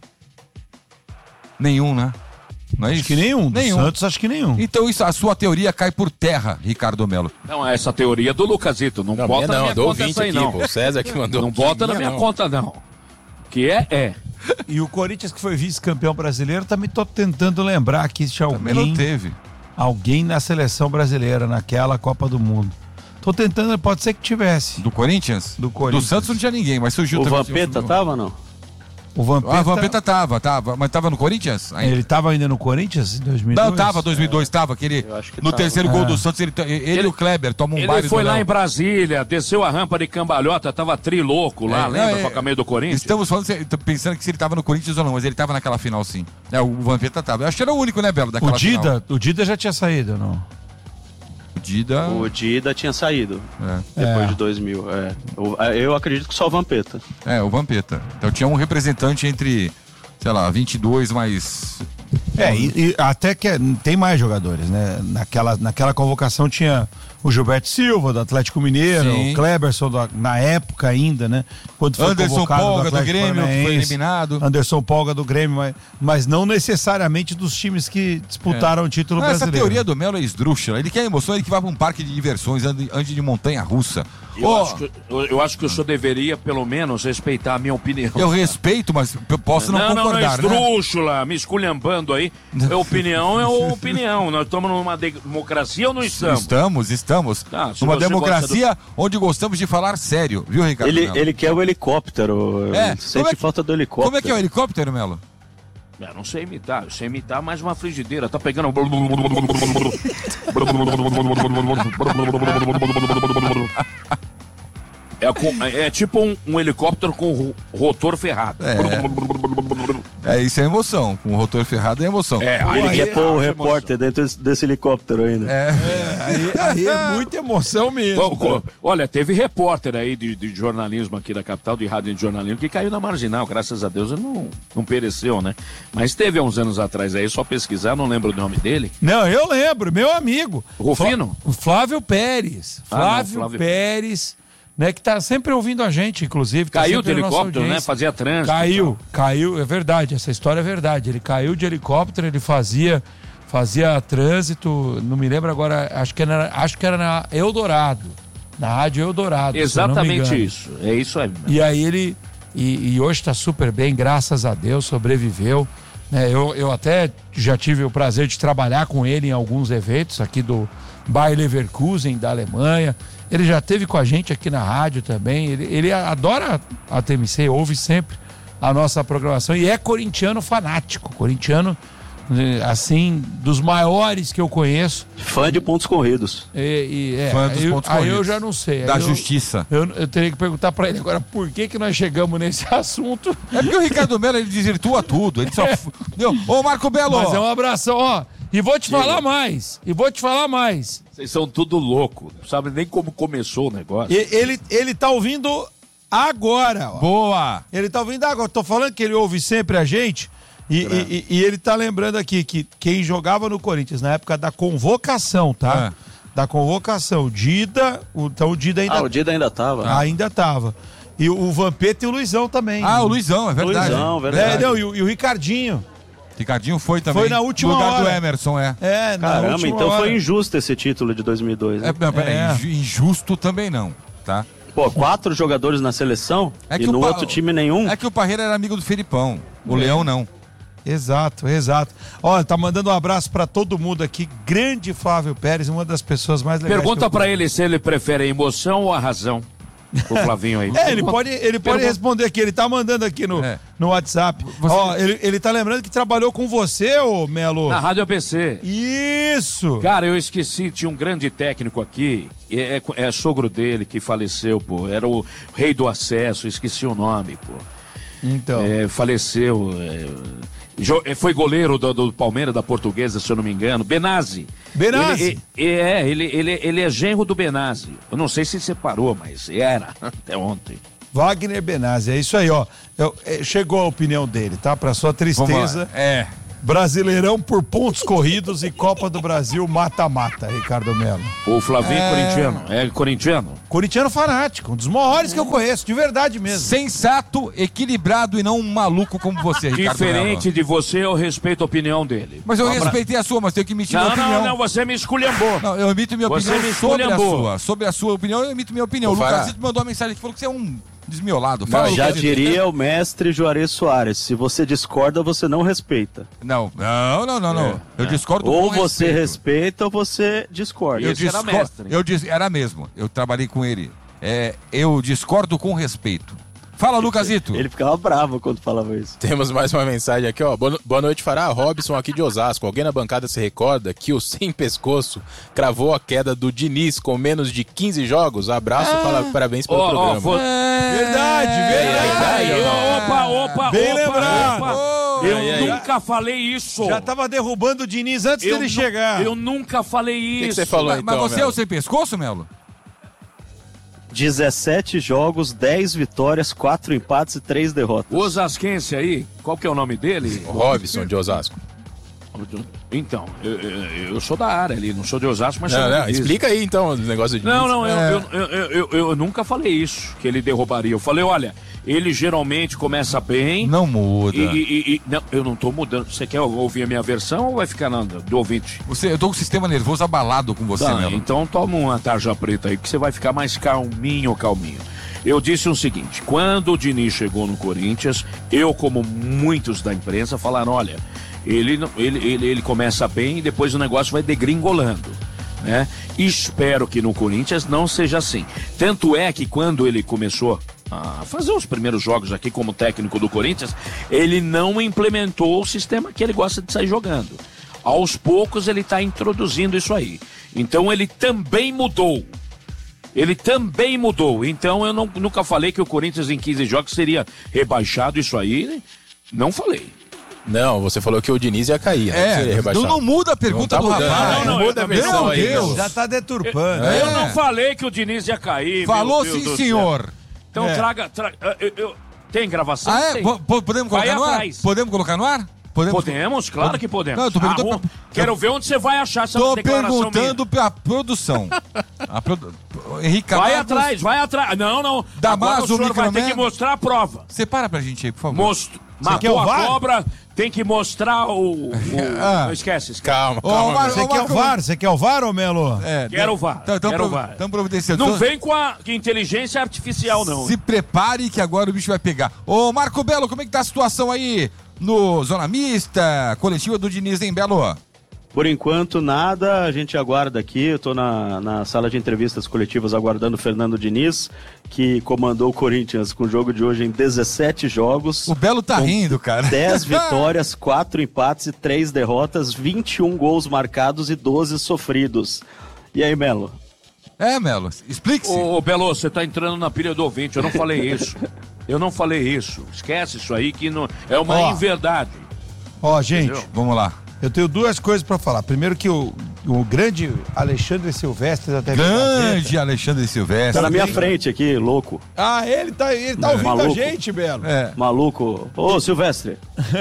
Nenhum, né? Não é isso? Acho que nenhum. Do Nenhum. Santos, acho que nenhum. Então isso, a sua teoria cai por terra, Ricardo Melo. Não, é essa teoria do Lucasito. Não, Não, bota minha não, na minha do conta ouvinte essa aí, aqui, não. pô, o César que mandou Não aqui, bota na minha minha não. conta, não. Que é, é. E o Corinthians, que foi vice-campeão brasileiro, também tô tentando lembrar aqui se Também alguém... não teve. Alguém na seleção brasileira, naquela Copa do Mundo. Tô tentando, pode ser que tivesse. Do Corinthians? Do Corinthians. Do Santos não tinha ninguém, mas surgiu O também. Vampeta tava ou não? O Vampeta... Ah, o Vampeta tava, tava. Mas tava no Corinthians? Ainda. Ele tava ainda no Corinthians em dois mil e dois? Não, tava, dois mil e dois, tava. Aquele, que no tava. terceiro gol É. do Santos, ele, ele, e o Kleber tomam um Ele baile foi do lá Léo. em Brasília, desceu a rampa de cambalhota, tava trilouco lá, É, lembra? é, Com a camisa do Corinthians. Estamos falando, se- tô pensando que se ele tava no Corinthians ou não, mas ele tava naquela final sim. É, o Vampeta tava. Eu acho que era o único, né, Belo, daquela O Dida, final. o Dida já tinha saído, não? O Dida... O Dida tinha saído É. depois É. de dois mil. É. Eu, eu acredito que só o Vampeta. É, o Vampeta. Então tinha um representante entre, sei lá, vinte e dois mais... É, e, e até que é- tem mais jogadores, né? Naquela, naquela convocação tinha o Gilberto Silva, do Atlético Mineiro, Sim. o Kleberson, do- na época ainda, né? Quando foi Anderson convocado Polga, do Atlético Grêmio, que foi Paranaense, eliminado. Anderson Polga do Grêmio, mas, mas não necessariamente dos times que disputaram o título Não, essa brasileiro. teoria do Melo é esdrúxula. Ele quer emoção, ele que vai pra um parque de diversões, ande, ande de montanha-russa. Eu, Ó, acho que, eu, eu acho que o senhor deveria, pelo menos, respeitar a minha opinião. eu respeito, mas eu posso não, não, não, concordar, não, né? esdrúxula, me esculhambando aí. É opinião, é opinião. Nós estamos numa democracia ou não estamos? Estamos, estamos. Tá, se Numa você democracia onde gostamos de falar sério, viu, Ricardo Ele, Melo? ele quer o helicóptero. É, Sente como é que- falta do helicóptero. Como é que é o helicóptero, Melo? Eu não sei imitar, eu sei imitar mais uma frigideira. Tá pegando. É, com- é tipo um, um helicóptero com ro- rotor ferrado. É, isso é emoção. Com o rotor ferrado é emoção. É, Ele aí, quer pôr o aí, repórter dentro desse, desse helicóptero ainda. É. Aí, aí é muita emoção mesmo. Bom, co- olha, teve repórter aí de, de jornalismo aqui da capital, de rádio de jornalismo, que caiu na marginal, graças a Deus ele não, não pereceu, né? Mas teve há uns anos atrás aí, só pesquisar, não lembro o nome dele. Não, eu lembro, meu amigo. Rufino? Flá- o Flávio Pérez. Ah, não, Flávio, Flávio Pérez, né, que tá sempre ouvindo a gente, inclusive. tá Caiu do sempre na nossa helicóptero, né? audiência. Fazia trânsito. Caiu, caiu, é verdade, essa história é verdade. Ele caiu de helicóptero, ele fazia, fazia trânsito, não me lembro agora, acho que era, acho que era na Eldorado, na rádio Eldorado. se eu não me Exatamente engano. isso. É isso aí. E aí ele, e, e hoje está super bem, graças a Deus, sobreviveu. É, eu, eu até já tive o prazer de trabalhar com ele em alguns eventos aqui do Bayer Leverkusen, da Alemanha. Ele já esteve com a gente aqui na rádio também. Ele, ele adora a T M C, ouve sempre a nossa programação e é corintiano fanático. Corintiano, assim, dos maiores que eu conheço. Fã de pontos corridos. E, e, é, Fã dos aí, pontos aí corridos. eu já não sei. Da Aí eu, justiça. Eu, eu teria que perguntar pra ele agora por que que nós chegamos nesse assunto. É porque o Ricardo Melo, ele desvirtua tudo. Ele só... É. Ô, Marco Belo! Mas é um abração, ó. E vou te falar mais. E vou te falar mais. Vocês são tudo louco. Não sabe nem como começou o negócio. E, ele, ele tá ouvindo agora, ó. Boa! Ele tá ouvindo agora. Tô falando que ele ouve sempre a gente. E, e, e ele tá lembrando aqui que quem jogava no Corinthians na época da convocação, tá? É. Da convocação. O Dida. O, então o Dida ainda. Ah, o Dida ainda tava. Ainda tava. E o, o Vampeta e o Luizão também. Ah, o Luizão, é verdade. Luizão, verdade. É, não, e, o, e o Ricardinho. Ricardinho foi também. Foi na última lugar hora. do Emerson, é. É, na Caramba, última então hora. foi injusto esse título de dois mil e dois. Né? É, não, peraí, É. injusto também não, tá? Pô, quatro jogadores na seleção É que e o no Pa- outro time nenhum. É que o Parreira era amigo do Felipão, o É. Leão não. Exato, exato. Olha, tá mandando um abraço pra todo mundo aqui. Grande Flávio Pérez, uma das pessoas mais legais. Pergunta que eu pra ele se ele prefere a emoção ou a razão. O Flavinho aí. É, ele pode, ele pode responder aqui, ele tá mandando aqui no, É. no WhatsApp. Ó, ele, ele tá lembrando que trabalhou com você, ô Melo. Na Rádio A B C. Isso! Cara, eu esqueci, tinha um grande técnico aqui, é, é, é sogro dele que faleceu, pô. Era o rei do acesso, esqueci o nome, pô. Então. É, faleceu. É, jo- é, foi goleiro do, do Palmeiras, da Portuguesa, se eu não me engano. Benazzi. Benazzi? Ele, é, é, ele, ele, ele é genro do Benazzi. Eu não sei se separou, mas era até ontem. Wagner Benazzi, é isso aí, ó. Eu- é, chegou a opinião dele, tá? Pra sua tristeza. É. Brasileirão por pontos corridos e Copa do Brasil mata-mata, Ricardo Melo. O Flavinho É. corintiano. É corintiano? Corintiano fanático, um dos maiores que eu conheço, de verdade mesmo. Sensato, equilibrado e não um maluco como você, Ricardo Diferente Melo. de você, eu respeito a opinião dele. Mas eu Um abra- respeitei a sua, mas tenho que emitir minha Não, opinião. não, não, você me esculhambou. Não, eu emito minha Você opinião me sobre a esculhambou. sua. Sobre a sua opinião, eu emito minha opinião. Ô, O Fará. Lucasito mandou uma mensagem que falou que você é um desmiolado. Fala, Já Lucasito. diria o mestre Juarez Soares, se você discorda, você não respeita. Não, não, não, não, não. É, eu é. discordo Ou com você respeito. respeita ou você discorda. Eu Esse era discordo. mestre. Eu dis... Era mesmo. Eu trabalhei com ele. É, eu discordo com respeito. Fala, Lucasito. Ele ficava bravo quando falava isso. Temos mais uma mensagem aqui, ó. Boa boa noite, Fará. Robson aqui de Osasco. Alguém na bancada se recorda que o Sem Pescoço cravou a queda do Diniz com menos de quinze jogos? Abraço, fala- parabéns pelo Ó, ó, programa. foi- Verdade, verdade. Aí, opa, opa, Bem opa, lembrado. opa. Oh, Eu aí, aí. nunca falei isso. Já tava derrubando o Diniz antes eu dele nu- chegar. Eu nunca falei O que, que isso. você falou Mas, então, mas você é Melo? o sem pescoço, Melo? dezessete jogos, dez vitórias, quatro empates e três derrotas. O Osasquense aí, qual que é o nome dele? O Robson de Osasco. Então, eu, eu- eu sou da área ali, não sou de Osasco, mas Não, sou não, de Diniz. explica aí então o negócio de Diniz. Não, não, eu, É. eu, eu, eu, eu- eu nunca falei isso, que ele derrubaria. Eu falei, olha, ele geralmente começa bem. Não muda. E, e- e- e- não, eu não tô mudando. Você quer ouvir a minha versão ou vai ficar na, do ouvinte? Você, eu tô com o sistema nervoso abalado com você, Tá, Melo. então toma uma tarja preta aí que você vai ficar mais calminho, calminho. Eu disse o seguinte, quando o Diniz chegou no Corinthians, eu, como muitos da imprensa, falaram, olha, ele, não- ele, ele, ele começa bem e depois o negócio vai degringolando, né? Espero que no Corinthians não seja assim. Tanto é que quando ele começou a fazer os primeiros jogos aqui como técnico do Corinthians, ele não implementou o sistema que ele gosta de sair jogando. Aos poucos ele está introduzindo isso aí. Então ele também mudou. Ele também mudou. Então eu não- nunca falei que o Corinthians em quinze jogos seria rebaixado, isso aí, né? Não falei. Não, você falou que o Diniz ia cair, né? É, Seria rebaixado. não, não muda a pergunta Não tá do mudando. rapaz. Não, não, muda a versão Meu aí, Deus. meu. Já tá deturpando. É. Eu não falei que o Diniz ia cair. Falou meu Deus sim, do senhor. céu. Então É. traga. traga eu- eu- tem gravação? Ah, é? Tem. Po- po- podemos Vai colocar no ar? atrás. Podemos colocar no ar? Podemos, claro que podemos. Não, eu tô perguntando Arru- pra- Quero ver onde você vai achar essa Tô declaração perguntando pra produção. A produ... Henrique minha. Vai Camargo, atrás, vai atrás. Não, não. Damaso, Agora o senhor vai ter Microman. que mostrar a prova. Separa pra gente aí, por favor. Most... quer Matou o a V A R? cobra, tem que mostrar o... o- Ah. Não esquece, esquece. Calma, Ô, calma. Mar- meu. Você quer o Marco- V A R? Você quer o V A R, ô Melo? É, Quero o V A R, Então, quero o V A R. Estamos providenciando. Não vem com a inteligência artificial, não. Se prepare que agora o bicho vai pegar. Ô, Marco Belo, como é que tá a situação aí? no Zona Mista, coletiva do Diniz em Belo? Por enquanto, nada, a gente aguarda aqui, eu tô na, na sala de entrevistas coletivas aguardando o Fernando Diniz, que comandou o Corinthians com o jogo de hoje em dezessete jogos. O Belo tá rindo, cara. dez vitórias, quatro empates e três derrotas, vinte e um gols marcados e doze sofridos. E aí, Melo? É, Melo, explique-se. Ô, Belo, você tá entrando na pilha do ouvinte, eu não falei isso. Eu não falei isso. Esquece isso aí que não, é uma Ó. inverdade. Ó, gente, Entendeu? Vamos lá. eu tenho duas coisas pra falar. Primeiro que o, o grande Alexandre Silvestre da T V Grande Gazeta Alexandre Silvestre. Tá na minha frente aqui, louco. Ah, ele tá, ele tá É. ouvindo Maluco. a gente, Belo. É. Maluco. Ô, Silvestre.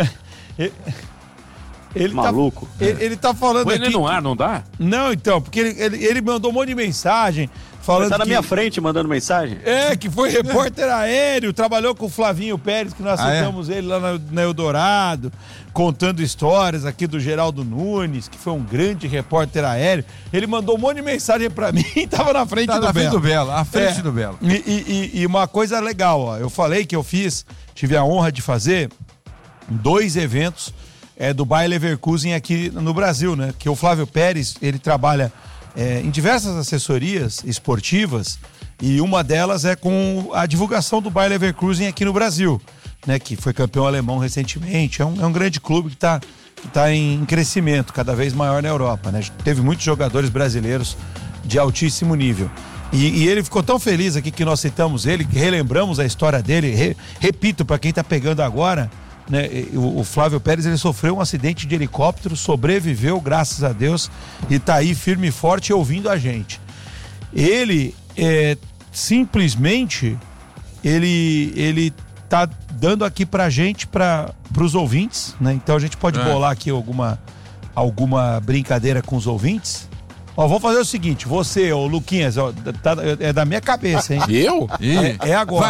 Ele Maluco. Tá, ele, ele tá falando Põe ele aqui... no ar, não dá? Não, então, porque ele, ele, ele mandou um monte de mensagem falando Ele tá na que... minha frente mandando mensagem? É, que foi repórter aéreo, trabalhou com o Flavinho Pérez, que nós Ah, é? citamos ele lá na, na Eldorado, contando histórias aqui do Geraldo Nunes, que foi um grande repórter aéreo. Ele mandou um monte de mensagem pra mim e tava na frente Tá do na frente Belo. do Belo, à frente É. do Belo. E, e- e uma coisa legal, ó, eu falei que eu fiz, tive a honra de fazer dois eventos é, do Bayer Leverkusen aqui no Brasil, né? Que o Flávio Pérez, ele trabalha é, em diversas assessorias esportivas e uma delas é com a divulgação do Bayer Leverkusen aqui no Brasil, né? Que foi campeão alemão recentemente, é um, é um grande clube que está que tá em crescimento, cada vez maior na Europa, né? Teve muitos jogadores brasileiros de altíssimo nível. E, e ele ficou tão feliz aqui que nós citamos ele, que relembramos a história dele. Re- repito, para quem tá pegando agora, né, o, o Flávio Pérez ele sofreu um acidente de helicóptero, sobreviveu, graças a Deus, e tá aí firme e forte ouvindo a gente. Ele é, simplesmente ele, ele tá dando aqui pra gente, para os ouvintes, né? Então a gente pode É. bolar aqui alguma, alguma brincadeira com os ouvintes. Ó, vamos fazer o seguinte, você, ô Luquinhas, ó, tá- é da minha cabeça, hein? Eu? É, é agora.